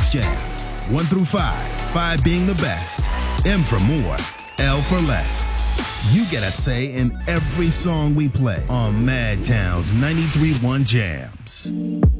Mix Jam. 1 through 5, 5 being the best. M for more, L for less. You get a say in every song we play on Madtown's 93.1 Jams.